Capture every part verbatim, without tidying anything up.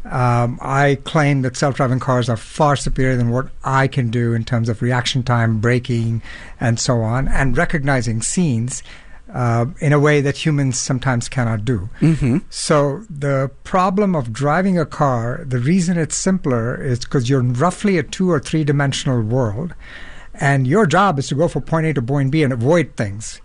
Um, I claim that self-driving cars are far superior than what I can do in terms of reaction time, braking, and so on, and recognizing scenes uh, in a way that humans sometimes cannot do. Mm-hmm. So the problem of driving a car, the reason it's simpler is because you're roughly a two or three-dimensional world, and your job is to go from point A to point B and avoid things,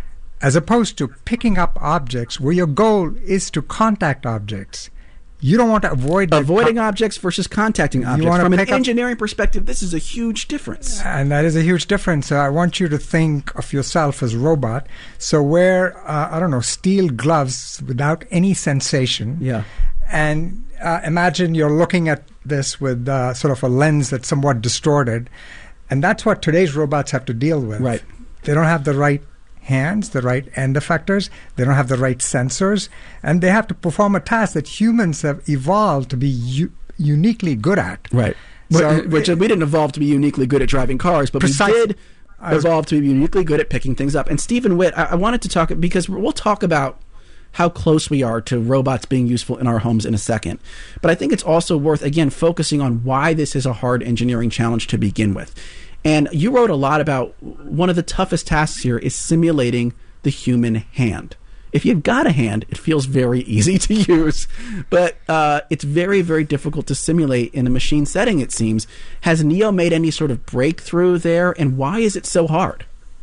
as opposed to picking up objects where your goal is to contact objects. You don't want to avoid avoiding co- objects versus contacting objects. From an engineering up, perspective, this is a huge difference. And that is a huge difference. Uh, I want you to think of yourself as a robot. So wear, uh, I don't know, steel gloves without any sensation. Yeah. And uh, imagine you're looking at this with uh, sort of a lens that's somewhat distorted. And that's what today's robots have to deal with. Right. They don't have the right hands, the right end effectors, they don't have the right sensors, and they have to perform a task that humans have evolved to be u- uniquely good at. Right. So Which it, we didn't evolve to be uniquely good at driving cars, but precise, we did evolve to be uniquely good at picking things up. And Stephen Witt, I, I wanted to talk, because we'll talk about how close we are to robots being useful in our homes in a second. But I think it's also worth, again, focusing on why this is a hard engineering challenge to begin with. And you wrote a lot about one of the toughest tasks here is simulating the human hand. If you've got a hand, it feels very easy to use, but uh, it's very, very difficult to simulate in a machine setting, it seems. Has NIO made any sort of breakthrough there, and why is it so hard?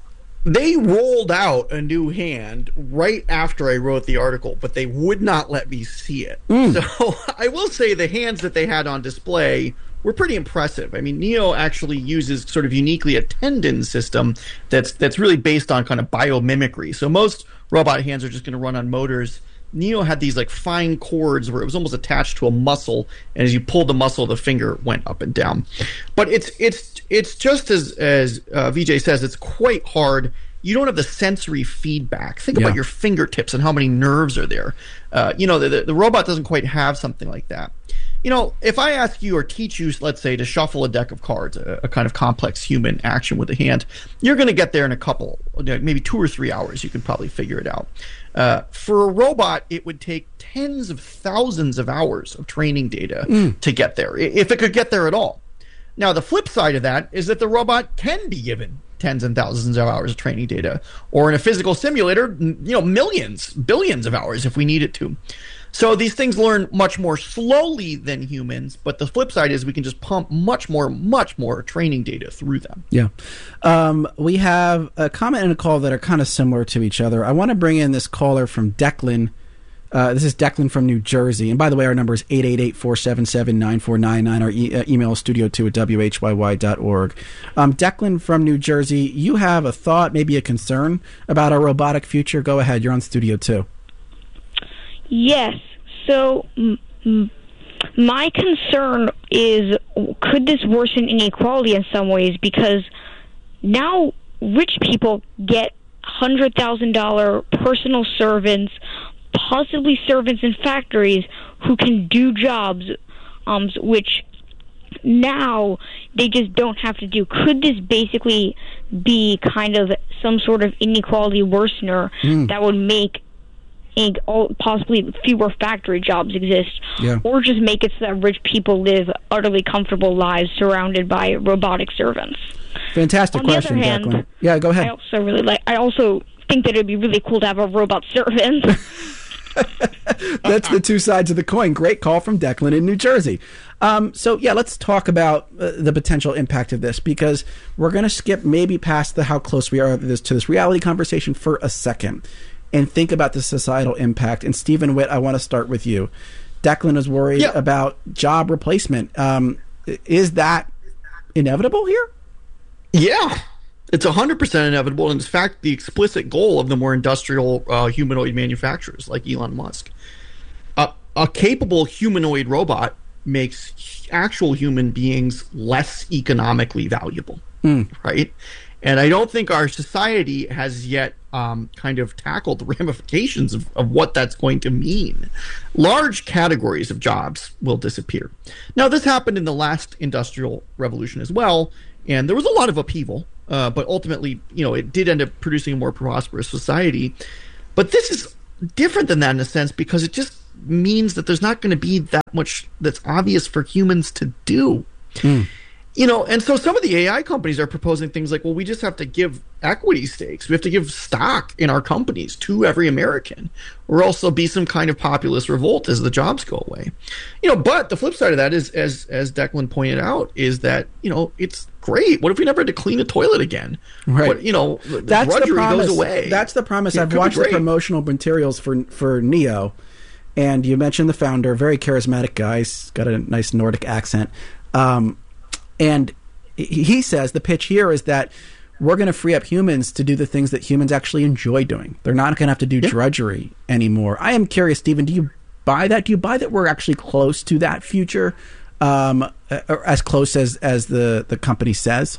They rolled out a new hand right after I wrote the article, but they would not let me see it. Mm. So I will say the hands that they had on display were pretty impressive. I mean, NIO actually uses sort of uniquely a tendon system that's that's really based on kind of biomimicry. So most robot hands are just going to run on motors. NIO had these like fine cords where it was almost attached to a muscle, and as you pulled the muscle, the finger went up and down. But it's it's it's just as as uh, Vijay says, it's quite hard. You don't have the sensory feedback. Think Yeah. about your fingertips and how many nerves are there. Uh, you know, the, the the robot doesn't quite have something like that. You know, if I ask you or teach you, let's say, to shuffle a deck of cards, a, a kind of complex human action with a hand, you're going to get there in a couple, maybe two or three hours. You can probably figure it out. Uh, for a robot, it would take tens of thousands of hours of training data mm. to get there, if it could get there at all. Now, the flip side of that is that the robot can be given tens and thousands of hours of training data, or in a physical simulator, you know, millions, billions of hours if we need it to. So these things learn much more slowly than humans, but the flip side is we can just pump much more, much more training data through them. Yeah. Um, we have a comment and a call that are kind of similar to each other. I want to bring in this caller from Declan. Uh, this is Declan from New Jersey. And by the way, our number is eight eight eight, four seven seven, nine four nine nine. Our e- uh, email is studio two at w h y y dot org. Um, Declan from New Jersey, you have a thought, maybe a concern about our robotic future. Go ahead. You're on Studio two. Yes. So m- m- my concern is, could this worsen inequality in some ways? Because now rich people get one hundred thousand dollars personal servants, possibly servants in factories who can do jobs um, which now they just don't have to do. Could this basically be kind of some sort of inequality worsener mm. that would make and possibly fewer factory jobs exist, yeah. or just make it so that rich people live utterly comfortable lives surrounded by robotic servants? Fantastic On question, the other hand, Declan. Yeah, go ahead. I also really like. I also think that it'd be really cool to have a robot servant. That's the two sides of the coin. Great call from Declan in New Jersey. Um, so, yeah, let's talk about uh, the potential impact of this, because we're going to skip maybe past the how close we are to this, to this reality conversation for a second and think about the societal impact. And Stephen Witt, I want to start with you. Declan is worried yeah. about job replacement. Um, is that inevitable here? Yeah. It's one hundred percent inevitable, and in fact, the explicit goal of the more industrial uh, humanoid manufacturers like Elon Musk. Uh, a capable humanoid robot makes actual human beings less economically valuable, mm. right? And I don't think our society has yet um, kind of tackled the ramifications of, of what that's going to mean. Large categories of jobs will disappear. Now, this happened in the last industrial revolution as well, and there was a lot of upheaval. Uh, but ultimately, you know, it did end up producing a more prosperous society. But this is different than that in a sense, because it just means that there's not going to be that much that's obvious for humans to do. Mm. You know, and so some of the A I companies are proposing things like, well, we just have to give equity stakes. We have to give stock in our companies to every American, or else there'll be some kind of populist revolt as the jobs go away. You know, but the flip side of that is, as as Declan pointed out, is that, you know, it's great. What if we never had to clean a toilet again? Right. What, you know, the That's drudgery the promise. goes away. That's the promise. It I've watched the great. promotional materials for for Neo, and you mentioned the founder, very charismatic guy. He's got a nice Nordic accent. Um, And he says the pitch here is that we're going to free up humans to do the things that humans actually enjoy doing. They're not going to have to do yeah. drudgery anymore. I am curious, Stephen, do you buy that? Do you buy that we're actually close to that future, um, or as close as, as the, the company says?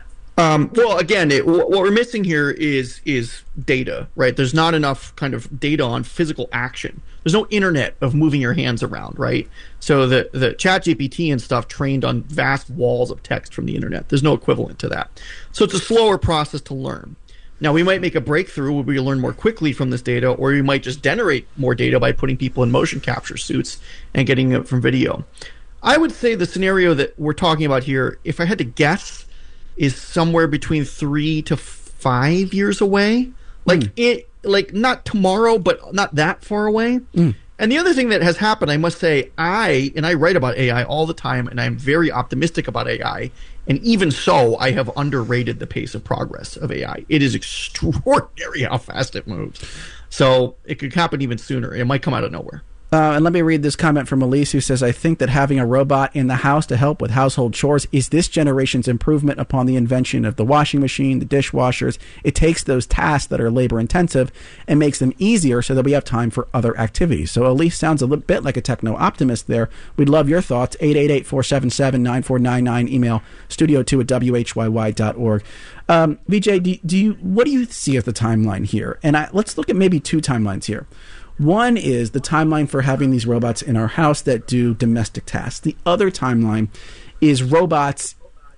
Um, well, again, it, what we're missing here is is data, right? There's not enough kind of data on physical action. There's no internet of moving your hands around, right? So the the ChatGPT and stuff trained on vast walls of text from the internet. There's no equivalent to that. So it's a slower process to learn. Now, we might make a breakthrough where we learn more quickly from this data, or we might just generate more data by putting people in motion capture suits and getting it from video. I would say the scenario that we're talking about here, if I had to guess, is somewhere between three to five years away. Like mm. it, like not tomorrow, but not that far away. Mm. And the other thing that has happened, I must say, I, and I write about A I all the time, and I'm very optimistic about A I. And even so, I have underrated the pace of progress of A I. It is extraordinary how fast it moves. So it could happen even sooner. It might come out of nowhere. Uh, and let me read this comment from Elise, who says, I think that having a robot in the house to help with household chores is this generation's improvement upon the invention of the washing machine, the dishwashers. It takes those tasks that are labor intensive and makes them easier so that we have time for other activities. So Elise sounds a little bit like a techno optimist there. We'd love your thoughts. eight eight eight, four seven seven, nine four nine nine. Email studio two at w h y y dot org. Um, V J, do, do you, what do you see as the timeline here? And I, let's look at maybe two timelines here. One is the timeline for having these robots in our house that do domestic tasks. The other timeline is robots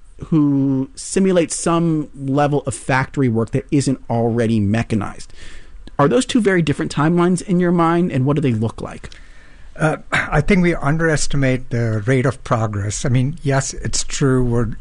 who simulate some level of factory work that isn't already mechanized. Are those two very different timelines in your mind, and what do they look like? Uh, I think we underestimate the rate of progress. I mean, yes, it's true. We're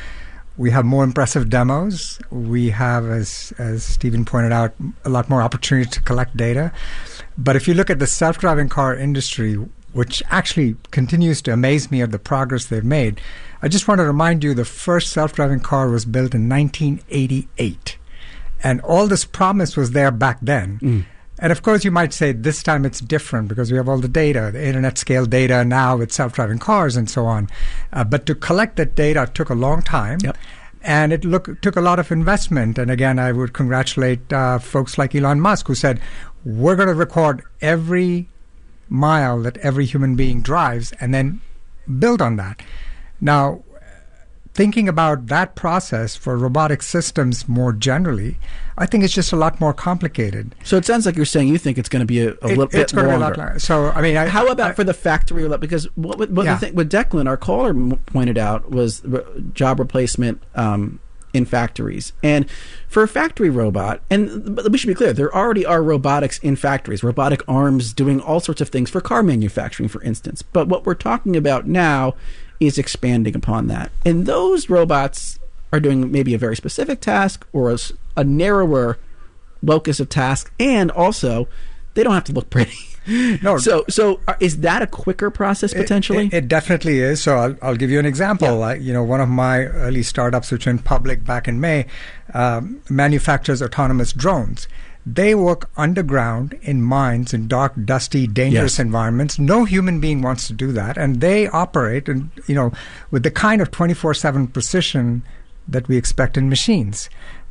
We have more impressive demos. We have, as as Stephen pointed out, a lot more opportunity to collect data. But if you look at the self-driving car industry, which actually continues to amaze me at the progress they've made, I just want to remind you the first self-driving car was built in nineteen eighty-eight. And all this promise was there back then. Mm. And of course, you might say this time it's different because we have all the data, the internet scale data now with self-driving cars and so on. Uh, but to collect that data took a long time. Yep. And it look, took a lot of investment. And again, I would congratulate uh, folks like Elon Musk, who said, we're going to record every mile that every human being drives and then build on that. Now, thinking about that process for robotic systems more generally, I think it's just a lot more complicated. So it sounds like you're saying you think it's going to be a, a it, little it's bit going longer. To be a lot longer. So, I mean, I, how about I, for the factory? Because what, what yeah. the thing with Declan, our caller m- pointed out was re- job replacement um, in factories. And for a factory robot, and we should be clear, there already are robotics in factories, robotic arms doing all sorts of things for car manufacturing, for instance. But what we're talking about now is expanding upon that. And those robots are doing maybe a very specific task or a, a narrower locus of task, and also they don't have to look pretty. No. So, so is that a quicker process potentially? It, it, it definitely is. So I'll, I'll give you an example. Yeah. Like, you know, one of my early startups, which went public back in May, um, manufactures autonomous drones. They work underground in mines in dark, dusty, dangerous yes. environments. No human being wants to do that, and they operate, and you know, with the kind of twenty-four seven precision that we expect in machines.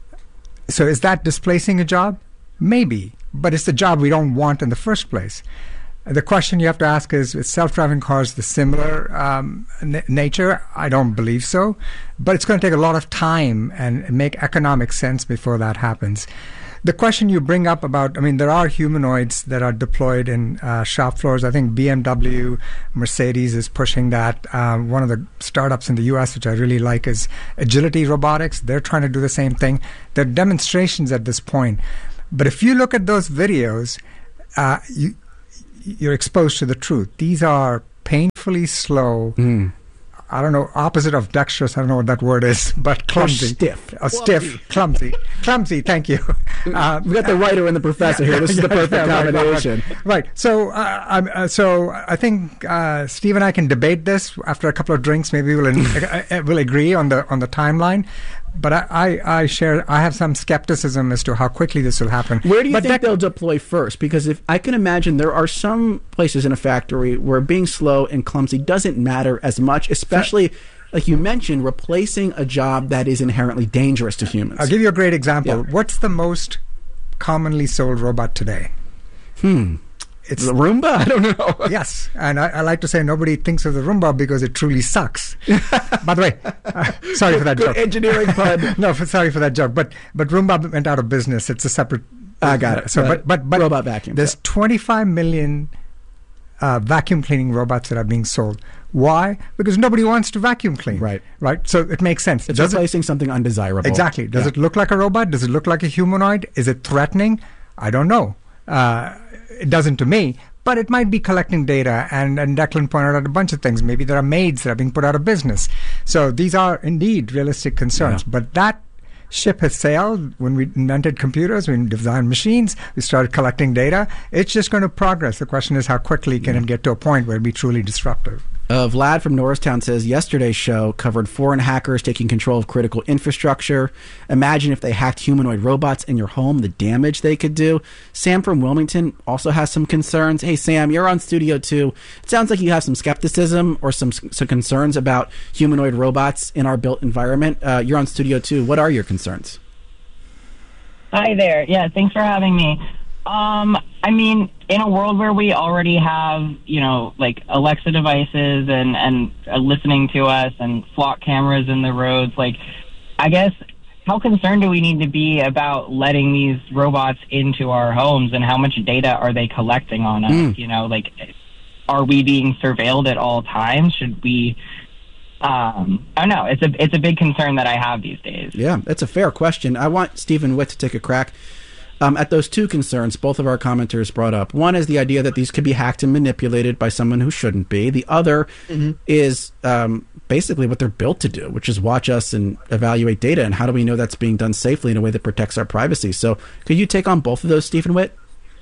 So, is that displacing a job? Maybe, but it's the job we don't want in the first place. The question you have to ask is: is self-driving cars the similar um, n- nature? I don't believe so, but it's going to take a lot of time and make economic sense before that happens. The question you bring up about, I mean, there are humanoids that are deployed in uh, shop floors. I think B M W, Mercedes is pushing that. Um, one of the startups in the U S, which I really like, is Agility Robotics. They're trying to do the same thing. They're demonstrations at this point. But if you look at those videos, uh, you you're exposed to the truth. These are painfully slow. Mm. I don't know, opposite of dexterous, I don't know what that word is, but clumsy. Or stiff. Uh, stiff, clumsy. Clumsy, thank you. Uh, We've got the writer and the professor yeah, here. This yeah, is the perfect yeah, combination. Right, right, right. So, uh, I'm, uh, so I think uh, Steve and I can debate this after a couple of drinks. Maybe we'll uh, we'll agree on the on the timeline. But I, I, I share. I have some skepticism as to how quickly this will happen. Where do you but think that, they'll deploy first? Because if I can imagine, there are some places in a factory where being slow and clumsy doesn't matter as much, especially, like you mentioned, replacing a job that is inherently dangerous to humans. I'll give you a great example. Yeah. What's the most commonly sold robot today? Hmm. It's the Roomba? I don't know. Yes, and I, I like to say nobody thinks of the Roomba because it truly sucks. By the way, uh, sorry for that Good joke. Engineering pun. No, for, sorry for that joke. But but Roomba went out of business. It's a separate. I got it. So, uh, but but but robot vacuum. There's twenty-five million uh, vacuum cleaning robots that are being sold. Why? Because nobody wants to vacuum clean. Right. Right. So it makes sense. It's Does replacing it, something undesirable. Exactly. Does yeah. it look like a robot? Does it look like a humanoid? Is it threatening? I don't know. Uh, it doesn't to me. But it might be collecting data, and, and Declan pointed out a bunch of things. Maybe there are maids that are being put out of business. So these are indeed realistic concerns. Yeah. But that ship has sailed. When we invented computers, we designed machines, we started collecting data. It's just going to progress. The question is how quickly can yeah. it get to a point where it'll be truly disruptive. Uh, Vlad from Norristown says, yesterday's show covered foreign hackers taking control of critical infrastructure. Imagine if they hacked humanoid robots in your home, the damage they could do. Sam from Wilmington also has some concerns. Hey, Sam, you're on Studio two. It sounds like you have some skepticism or some, some concerns about humanoid robots in our built environment. Uh, you're on Studio two. What are your concerns? Hi there. Yeah, thanks for having me. Um, I mean, in a world where we already have, you know, like Alexa devices and, and uh, listening to us and flock cameras in the roads, like, I guess, how concerned do we need to be about letting these robots into our homes, and how much data are they collecting on us? Mm. You know, like, are we being surveilled at all times? Should we... Um, I don't know. It's a, it's a big concern that I have these days. Yeah, it's a fair question. I want Stephen Witt to take a crack. Um, at those two concerns both of our commenters brought up. One is the idea that these could be hacked and manipulated by someone who shouldn't be. The other mm-hmm. is um, basically what they're built to do, which is watch us and evaluate data. And how do we know that's being done safely in a way that protects our privacy? So could you take on both of those, Stephen Witt?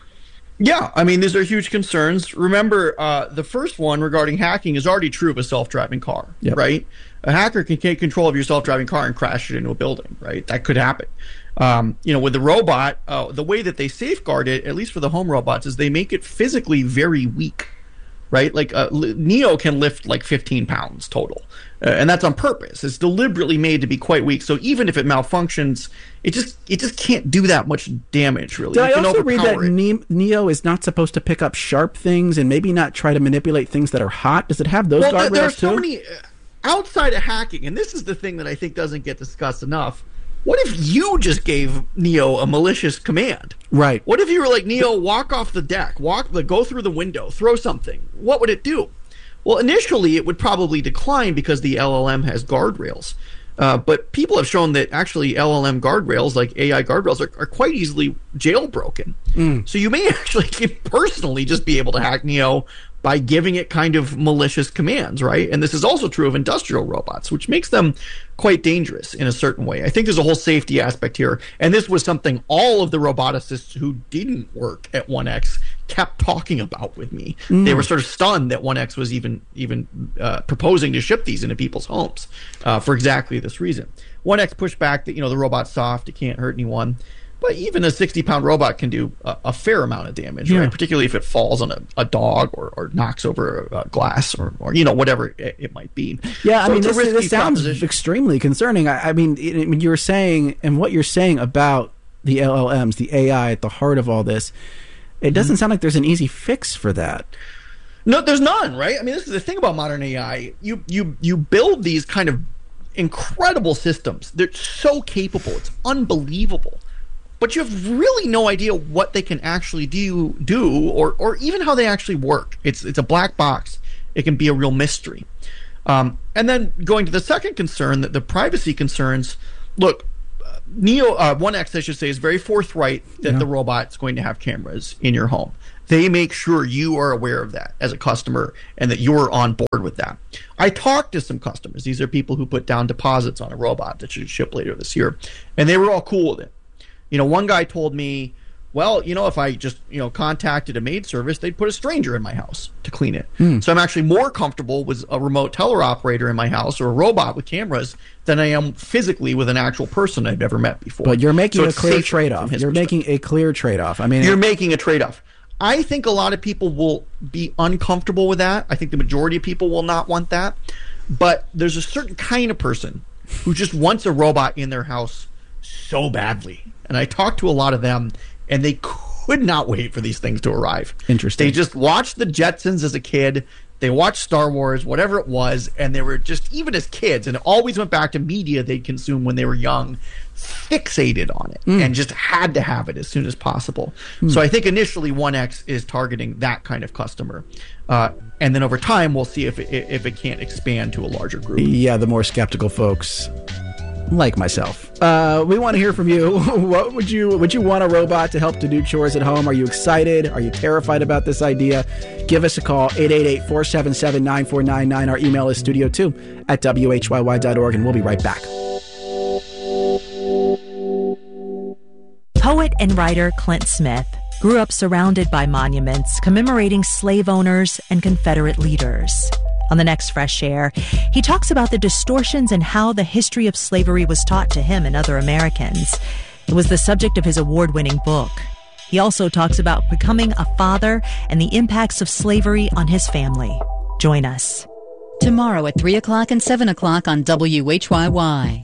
Yeah, I mean, these are huge concerns. Remember, uh, the first one regarding hacking is already true of a self-driving car, yep. right? A hacker can take control of your self-driving car and crash it into a building, right? That could happen. Um, you know, with the robot, uh, the way that they safeguard it, at least for the home robots, is they make it physically very weak, right? Like uh, Neo can lift like fifteen pounds total, uh, and that's on purpose. It's deliberately made to be quite weak. So even if it malfunctions, it just it just can't do that much damage, really. Did I also read that ne- Neo is not supposed to pick up sharp things and maybe not try to manipulate things that are hot? Does it have those well, guardrails there are so too? Many, uh, outside of hacking, and this is the thing that I think doesn't get discussed enough. What if you just gave Neo a malicious command? Right. What if you were like, Neo, walk off the deck, walk, the, go through the window, throw something? What would it do? Well, initially, it would probably decline because the L L M has guardrails. Uh, but people have shown that actually L L M guardrails, like A I guardrails, are, are quite easily jailbroken. Mm. So you may actually personally just be able to hack Neo by giving it kind of malicious commands, right? And this is also true of industrial robots, which makes them quite dangerous in a certain way. I think there's a whole safety aspect here. And this was something all of the roboticists who didn't work at one X kept talking about with me. Mm. They were sort of stunned that one X was even even uh, proposing to ship these into people's homes uh, for exactly this reason. one X pushed back that, you know, the robot's soft, it can't hurt anyone. But even a sixty-pound robot can do a, a fair amount of damage, yeah. right? Particularly if it falls on a, a dog or, or knocks over a, a glass or, or, you know, whatever it, it might be. Yeah, so I mean, this, this sounds extremely concerning. I, I mean, it, it, you were saying, and what you're saying about the L L Ms, the A I at the heart of all this, it doesn't mm-hmm. sound like there's an easy fix for that. No, there's none, right? I mean, this is the thing about modern A I. You, you, you build these kind of incredible systems. They're so capable. It's unbelievable. But you have really no idea what they can actually do, do, or or even how they actually work. It's it's a black box. It can be a real mystery. Um, and then going to the second concern, that the privacy concerns. Look, uh, Neo uh, one X, I should say, is very forthright that yeah. the robot's going to have cameras in your home. They make sure you are aware of that as a customer and that you're on board with that. I talked to some customers. These are people who put down deposits on a robot that should ship later this year, and they were all cool with it. You know, one guy told me, well, you know, if I just, you know, contacted a maid service, they'd put a stranger in my house to clean it. Mm. So I'm actually more comfortable with a remote teller operator in my house or a robot with cameras than I am physically with an actual person I've never met before. But you're making so a clear trade-off. You're making a clear trade-off. I mean, you're it, making a trade-off. I think a lot of people will be uncomfortable with that. I think the majority of people will not want that. But there's a certain kind of person who just wants a robot in their house so badly. And I talked to a lot of them, and they could not wait for these things to arrive. Interesting. They just watched the Jetsons as a kid. They watched Star Wars, whatever it was, and they were just, even as kids, and it always went back to media they'd consumed when they were young, fixated on it mm. and just had to have it as soon as possible. Mm. So I think initially one X is targeting that kind of customer. Uh, and then over time, we'll see if it, if it can't expand to a larger group. Yeah, the more skeptical folks, like myself. Uh, we want to hear from you. What would you would you want a robot to help to do chores at home? Are you excited? Are you terrified about this idea? Give us a call, eight eight eight, four seven seven, nine four nine nine. Our email is studio two at w h y y dot org, and we'll be right back. Poet and writer Clint Smith grew up surrounded by monuments commemorating slave owners and Confederate leaders. On the next Fresh Air, he talks about the distortions and how the history of slavery was taught to him and other Americans. It was the subject of his award-winning book. He also talks about becoming a father and the impacts of slavery on his family. Join us tomorrow at three o'clock and seven o'clock on W H Y Y.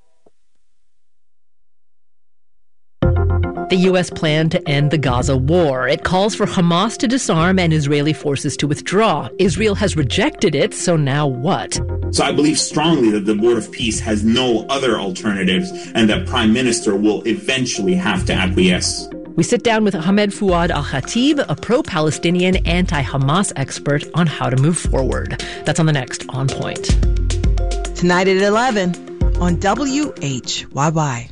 The U S plan to end the Gaza war. It calls for Hamas to disarm and Israeli forces to withdraw. Israel has rejected it, so now what? So I believe strongly that the Board of Peace has no other alternatives and that Prime Minister will eventually have to acquiesce. We sit down with Ahmed Fouad Al-Khatib, a pro-Palestinian anti-Hamas expert, on how to move forward. That's on the next On Point. Tonight at eleven on W H Y Y.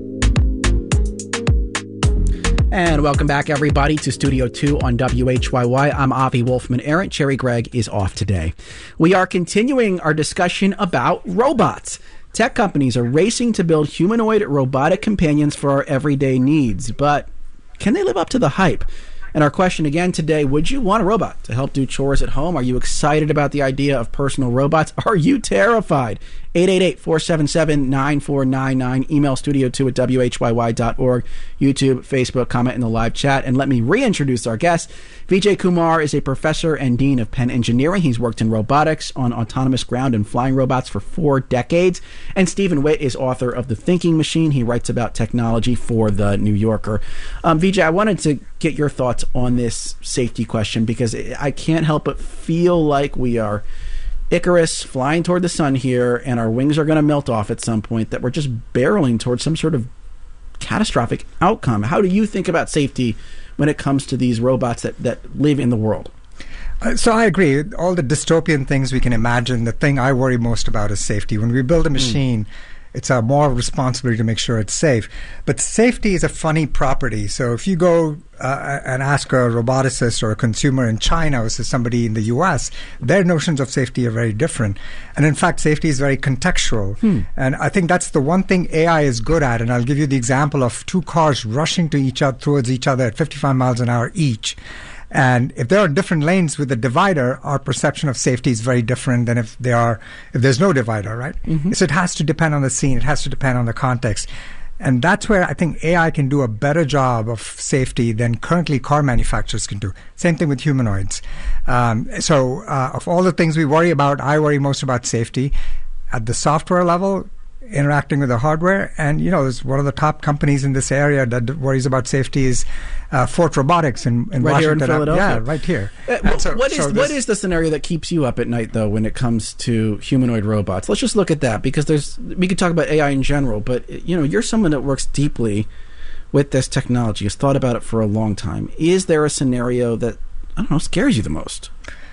And welcome back, everybody, to Studio two on W H Y Y. I'm Avi Wolfman-Arent. Cherry Gregg is off today. We are continuing our discussion about robots. Tech companies are racing to build humanoid robotic companions for our everyday needs. But can they live up to the hype? And our question again today, would you want a robot to help do chores at home? Are you excited about the idea of personal robots? Are you terrified? eight eight eight, four seven seven, nine four nine nine. Email studio two at w h y y dot org. YouTube, Facebook, comment in the live chat. And let me reintroduce our guest. Vijay Kumar is a professor and dean of Penn Engineering. He's worked in robotics on autonomous ground and flying robots for four decades. And Stephen Witt is author of The Thinking Machine. He writes about technology for The New Yorker. Um, Vijay, I wanted to get your thoughts on this safety question because I can't help but feel like we are Icarus flying toward the sun here, and our wings are going to melt off at some point, that we're just barreling towards some sort of catastrophic outcome. How do you think about safety when it comes to these robots that, that live in the world? Uh, so I agree. All the dystopian things we can imagine, the thing I worry most about is safety. When we build a machine, mm. it's our moral responsibility to make sure it's safe. But safety is a funny property. So if you go uh, and ask a roboticist or a consumer in China versus somebody in the U S, their notions of safety are very different. And in fact, safety is very contextual. Hmm. And I think that's the one thing A I is good at. And I'll give you the example of two cars rushing to each other, towards each other at fifty-five miles an hour each. And if there are different lanes with a divider, our perception of safety is very different than if there are if there's no divider, right? Mm-hmm. So it has to depend on the scene. It has to depend on the context. And that's where I think A I can do a better job of safety than currently car manufacturers can do. Same thing with humanoids. Um, so uh, of all the things we worry about, I worry most about safety. At the software level, interacting with the hardware. And, you know, one of the top companies in this area that worries about safety is uh, Fort Robotics in, in right Washington. Here in Philadelphia. Yeah, right here. Uh, so, what, is, so what is the scenario that keeps you up at night, though, when it comes to humanoid robots? Let's just look at that, because there's we could talk about A I in general, but, you know, you're someone that works deeply with this technology, has thought about it for a long time. Is there a scenario that, I don't know, scares you the most?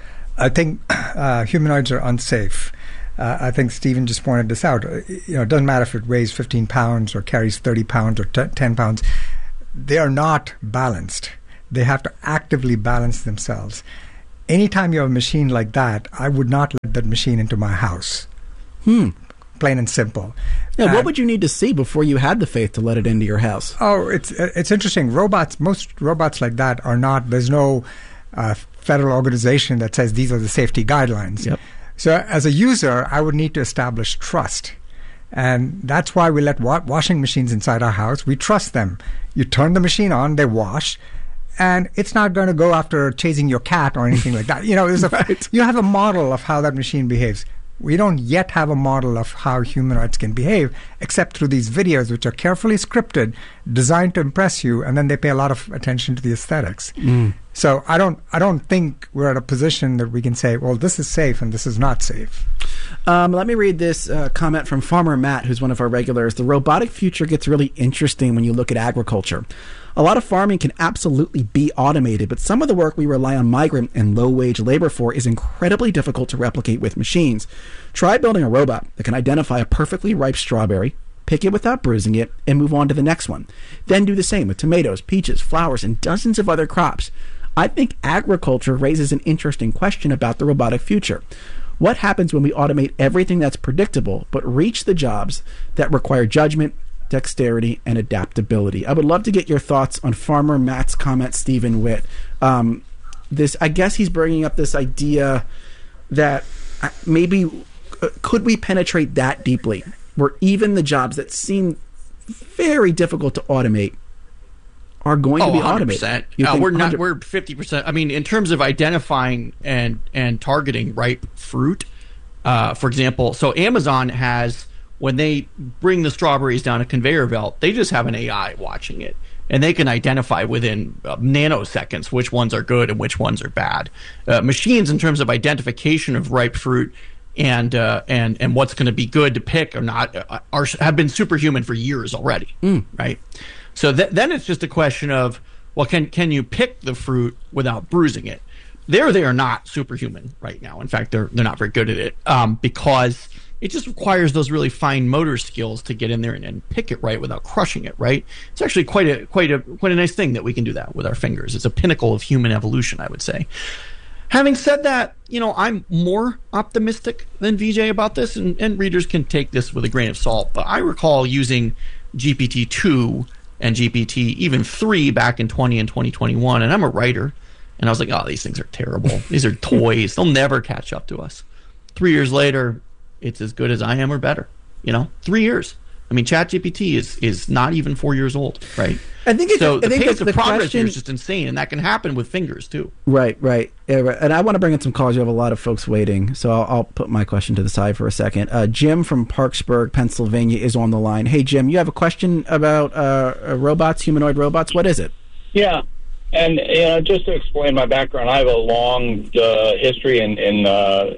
I think uh, humanoids are unsafe. Uh, I think Stephen just pointed this out. You know, it doesn't matter if it weighs fifteen pounds or carries thirty pounds or t- ten pounds. They are not balanced. They have to actively balance themselves. Anytime you have a machine like that, I would not let that machine into my house. Hmm. Plain and simple. Yeah, uh, what would you need to see before you had the faith to let it into your house? Oh, it's it's interesting. Robots, most robots like that are not, there's no uh, federal organization that says these are the safety guidelines. Yep. So as a user, I would need to establish trust. And that's why we let wa- washing machines inside our house. We trust them. You turn the machine on, they wash, and it's not going to go after chasing your cat or anything like that. You know, there's a, right. you have a model of how that machine behaves. We don't yet have a model of how humanoids can behave, except through these videos, which are carefully scripted, designed to impress you, and then they pay a lot of attention to the aesthetics. Mm. So I don't, I don't think we're at a position that we can say, well, this is safe and this is not safe. Um, let me read this uh, comment from Farmer Matt, who's one of our regulars. The robotic future gets really interesting when you look at agriculture. A lot of farming can absolutely be automated, but some of the work we rely on migrant and low-wage labor for is incredibly difficult to replicate with machines. Try building a robot that can identify a perfectly ripe strawberry, pick it without bruising it, and move on to the next one. Then do the same with tomatoes, peaches, flowers, and dozens of other crops. I think agriculture raises an interesting question about the robotic future. What happens when we automate everything that's predictable, but reach the jobs that require judgment, dexterity, and adaptability? I would love to get your thoughts on Farmer Matt's comment, Stephen Witt. Um, this, I guess he's bringing up this idea that maybe uh, could we penetrate that deeply, where even the jobs that seem very difficult to automate are going oh, to be one hundred automated. percent. You Uh, think we're one hundred not. We're fifty percent. I mean, in terms of identifying and and targeting ripe fruit, uh, for example, so Amazon has, when they bring the strawberries down a conveyor belt, they just have an A I watching it, and they can identify within uh, nanoseconds which ones are good and which ones are bad. Uh, machines, in terms of identification of ripe fruit and uh, and and what's going to be good to pick or not, uh, are have been superhuman for years already, mm. right? So th- then it's just a question of, well, can can you pick the fruit without bruising it? There, they are not superhuman right now. In fact, they're they're not very good at it um, because it just requires those really fine motor skills to get in there and, and pick it right without crushing it. Right? It's actually quite a quite a quite a nice thing that we can do that with our fingers. It's a pinnacle of human evolution, I would say. Having said that, you know, I'm more optimistic than V J about this, and, and readers can take this with a grain of salt. But I recall using G P T two and G P T even three back in twenty and twenty twenty-one, and I'm a writer, and I was like, oh, these things are terrible. These are toys. They'll never catch up to us. Three years later, it's as good as I am or better. You know, three years. I mean, ChatGPT is is not even four years old, right? I think it's, so. I The think pace it's of the progress question, here is just insane, and that can happen with fingers too. Right, right. Yeah, right. And I want to bring in some calls. You have a lot of folks waiting, so I'll, I'll put my question to the side for a second. Uh, Jim from Parksburg, Pennsylvania, is on the line. Hey, Jim, you have a question about uh, robots, humanoid robots. What is it? Yeah, and you know, just to explain my background, I have a long uh, history in in, uh,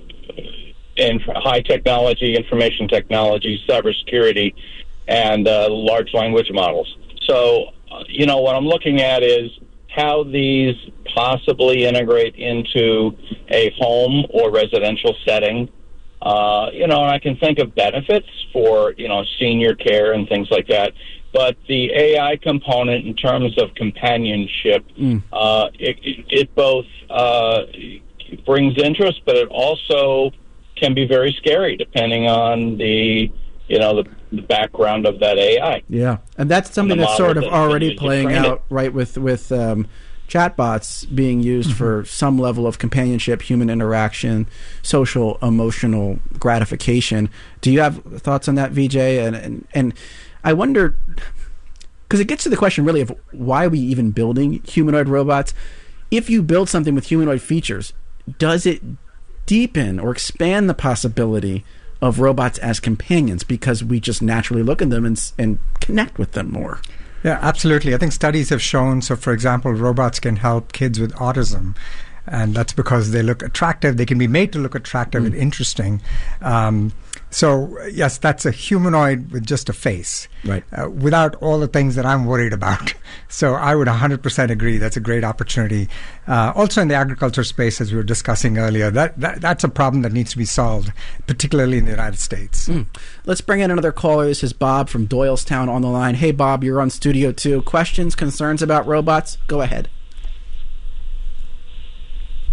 in high technology, information technology, cybersecurity, and uh, large language models. So, uh, you know, what I'm looking at is how these possibly integrate into a home or residential setting. Uh, you know, and I can think of benefits for, you know, senior care and things like that. But the A I component in terms of companionship, mm. uh, it, it, it both uh, brings interest, but it also can be very scary depending on the, you know, the, the background of that A I. Yeah, and that's something that's sort of already playing out, right, with, with um, chatbots being used mm-hmm. for some level of companionship, human interaction, social, emotional gratification. Do you have thoughts on that, V J? And and, and I wonder, because it gets to the question really of why are we even building humanoid robots? If you build something with humanoid features, does it deepen or expand the possibility of robots as companions because we just naturally look at them and, and connect with them more? Yeah, absolutely. I think studies have shown, so for example, robots can help kids with autism, and that's because they look attractive. They can be made to look attractive mm. and interesting. Um, so, yes, that's a humanoid with just a face, right? Uh, without all the things that I'm worried about. So I would one hundred percent agree that's a great opportunity. Uh, also in the agriculture space, as we were discussing earlier, that, that that's a problem that needs to be solved, particularly in the United States. Mm. Let's bring in another caller. This is Bob from Doylestown on the line. Hey, Bob, you're on Studio two. Questions, concerns about robots? Go ahead.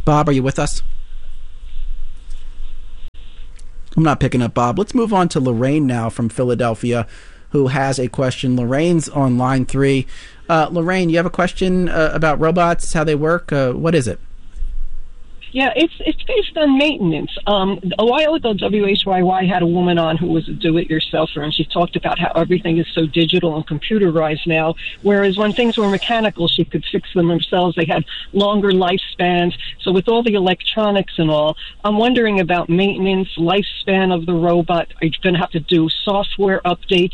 Bob, are you with us? I'm not picking up Bob. Let's move on to Lorraine now from Philadelphia, who has a question. Lorraine's on line three. Uh, Lorraine, you have a question uh, about robots, how they work? Uh, what is it? Yeah, it's it's based on maintenance. Um, a while ago, W H Y Y had a woman on who was a do-it-yourselfer, and she talked about how everything is so digital and computerized now, whereas when things were mechanical, she could fix them themselves. They had longer lifespans. So with all the electronics and all, I'm wondering about maintenance, lifespan of the robot. Are you going to have to do software updates?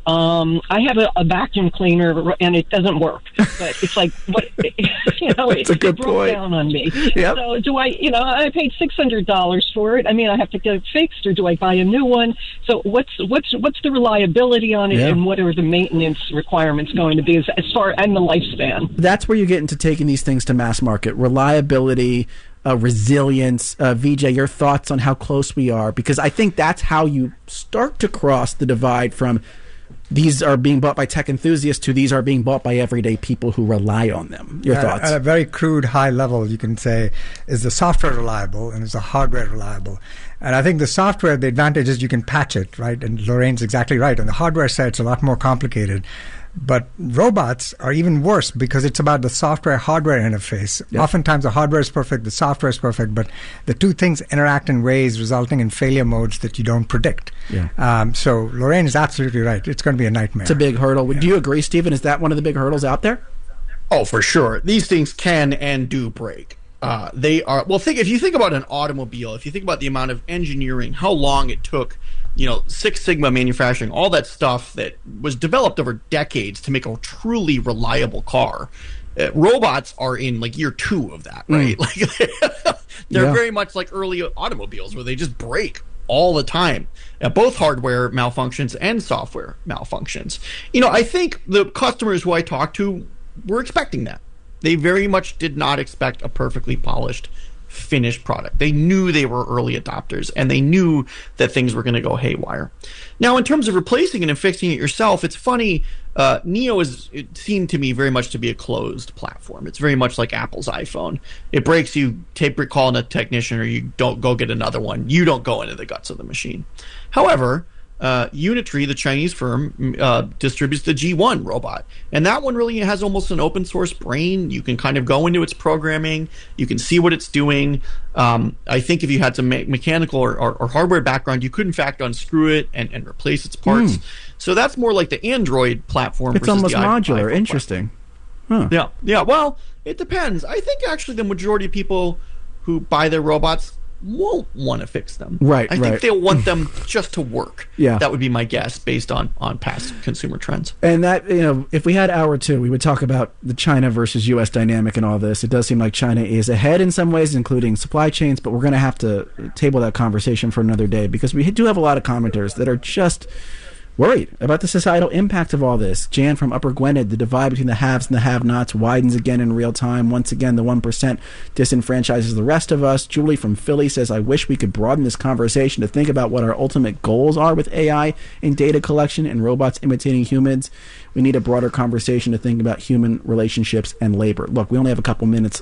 Um, I have a, a vacuum cleaner and it doesn't work, but it's like, what, you know, it, it broke point. down on me. Yep. So do I, you know, I paid six hundred dollars for it. I mean, I have to get it fixed, or do I buy a new one? So what's, what's, what's the reliability on it, yeah. and what are the maintenance requirements going to be as, as far, and the lifespan? That's where you get into taking these things to mass market. Reliability, uh, resilience. Uh, V J, your thoughts on how close we are? Because I think that's how you start to cross the divide from these are being bought by tech enthusiasts to these are being bought by everyday people who rely on them. Your at, thoughts? At a very crude, high level, you can say, is the software reliable and is the hardware reliable? And I think the software, the advantage is you can patch it, right? And Lorraine's exactly right. On the hardware side, it's a lot more complicated. But robots are even worse because it's about the software-hardware interface. Yep. Oftentimes the hardware is perfect, the software is perfect, but the two things interact in ways resulting in failure modes that you don't predict. Yeah. Um, so Lorraine is absolutely right. It's going to be a nightmare. It's a big hurdle. Yeah. Do you agree, Stephen? Is that one of the big hurdles out there? Oh, for sure. These things can and do break. Uh, they are, well, think if you think about an automobile, if you think about the amount of engineering, how long it took, you know, Six Sigma manufacturing, all that stuff that was developed over decades to make a truly reliable car. Uh, robots are in like year two of that, right? Mm. Like they're yeah. very much like early automobiles where they just break all the time. Uh, both hardware malfunctions and software malfunctions. You know, I think the customers who I talked to were expecting that. They very much did not expect a perfectly polished, finished product. They knew they were early adopters, and they knew that things were going to go haywire. Now, in terms of replacing it and fixing it yourself, it's funny. Uh, Neo is, it seemed to me very much to be a closed platform. It's very much like Apple's iPhone. It breaks, you tape call in a technician, or you don't go get another one. You don't go into the guts of the machine. However, Uh, Unitree, the Chinese firm, uh, distributes the G one robot. And that one really has almost an open source brain. You can kind of go into its programming. You can see what it's doing. Um, I think if you had some me- mechanical or, or, or hardware background, you could in fact unscrew it and, and replace its parts. Mm. So that's more like the Android platform. It's almost modular. Interesting. Huh. Yeah. Yeah. Well, it depends. I think actually the majority of people who buy their robots won't want to fix them. Right, I think right. they'll want them just to work. Yeah. That would be my guess based on, on past consumer trends. And that, you know, if we had hour two, we would talk about the China versus U S dynamic and all this. It does seem like China is ahead in some ways, including supply chains, but we're going to have to table that conversation for another day because we do have a lot of commenters that are just worried about the societal impact of all this. Jan from Upper Gwynedd, the divide between the haves and the have-nots widens again in real time. Once again, the one percent disenfranchises the rest of us. Julie from Philly says, I wish we could broaden this conversation to think about what our ultimate goals are with A I and data collection and robots imitating humans. We need a broader conversation to think about human relationships and labor. Look, we only have a couple minutes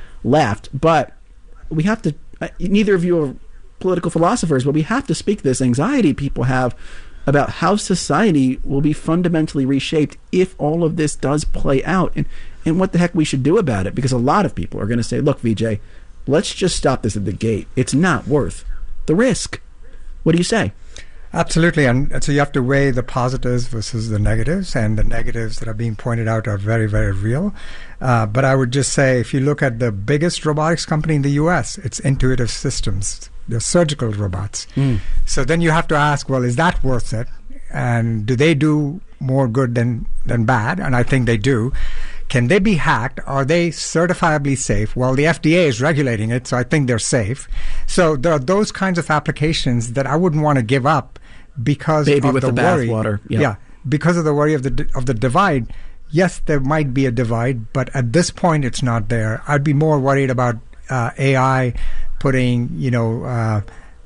left, but we have to, neither of you are political philosophers, but we have to speak this anxiety people have about how society will be fundamentally reshaped if all of this does play out, and, and what the heck we should do about it. Because a lot of people are going to say, look, V J, let's just stop this at the gate. It's not worth the risk. What do you say? Absolutely. And so you have to weigh the positives versus the negatives, and the negatives that are being pointed out are very, very real. Uh, but I would just say, if you look at the biggest robotics company in the U S, it's Intuitive Systems. They're surgical robots. Mm. So then you have to ask, well, is that worth it? And do they do more good than, than bad? And I think they do. Can they be hacked? Are they certifiably safe? Well, the F D A is regulating it, so I think they're safe. So there are those kinds of applications that I wouldn't want to give up because Baby of with the, the worry. bathwater. Yep. Yeah, because of the worry of the of the divide. Yes, there might be a divide, but at this point, it's not there. I'd be more worried about uh, A I putting, you know, uh,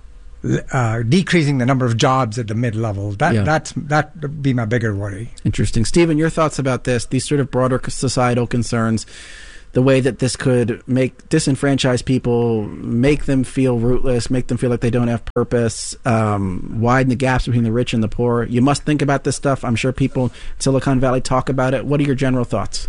uh, decreasing the number of jobs at the mid-level. That yeah. that's that would be my bigger worry. Interesting. Stephen, your thoughts about this, these sort of broader societal concerns, the way that this could make disenfranchised people, make them feel rootless, make them feel like they don't have purpose, um, widen the gaps between the rich and the poor. You must think about this stuff. I'm sure people in Silicon Valley talk about it. What are your general thoughts?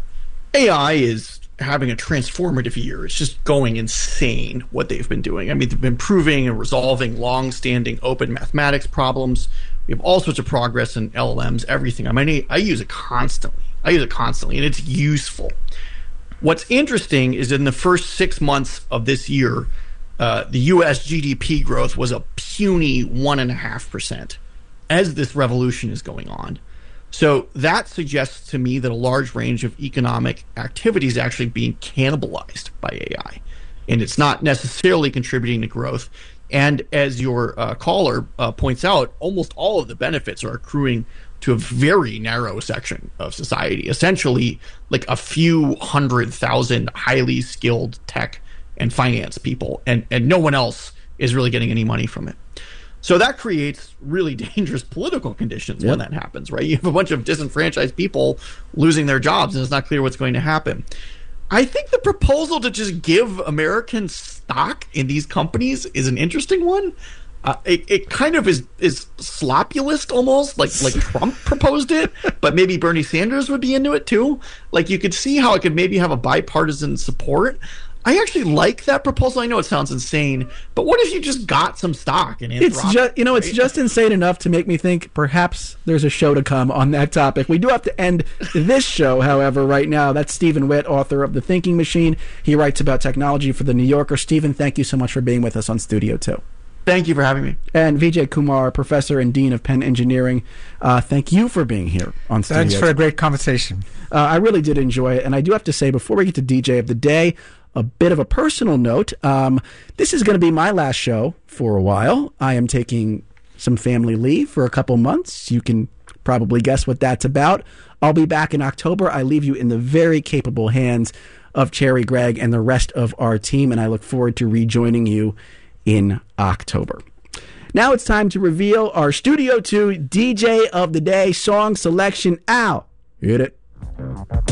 A I is having a transformative year. It's just going insane what they've been doing. I mean, they've been proving and resolving long-standing open mathematics problems. We have all sorts of progress in L L Ms, everything. I mean, I use it constantly. I use it constantly, and it's useful. What's interesting is in the first six months of this year, uh, the U S G D P growth was a puny one and a half percent as this revolution is going on. So that suggests to me that a large range of economic activity is actually being cannibalized by A I, and it's not necessarily contributing to growth. And as your uh, caller uh, points out, almost all of the benefits are accruing to a very narrow section of society, essentially like a few hundred thousand highly skilled tech and finance people, and, and no one else is really getting any money from it. So that creates really dangerous political conditions yep. when that happens, right? You have a bunch of disenfranchised people losing their jobs, and it's not clear what's going to happen. I think the proposal to just give Americans stock in these companies is an interesting one. Uh, it, it kind of is is sloppulist almost, like like Trump proposed it, but maybe Bernie Sanders would be into it too. Like you could see how it could maybe have a bipartisan support. I actually like that proposal. I know it sounds insane, but what if you just got some stock in Anthropic? It's just, you know, it's right? just insane enough to make me think perhaps there's a show to come on that topic. We do have to end this show, however, right now. That's Stephen Witt, author of The Thinking Machine. He writes about technology for The New Yorker. Stephen, thank you so much for being with us on Studio two. Thank you for having me. And Vijay Kumar, professor and dean of Penn Engineering, uh, thank you for being here on Studio Thanks for a great conversation. Uh, I really did enjoy it, and I do have to say, before we get to D J of the Day, a bit of a personal note. Um, this is going to be my last show for a while. I am taking some family leave for a couple months. You can probably guess what that's about. I'll be back in October. I leave you in the very capable hands of Cherry Gregg and the rest of our team, and I look forward to rejoining you in October. Now it's time to reveal our Studio two D J of the Day song selection. Al, hit it.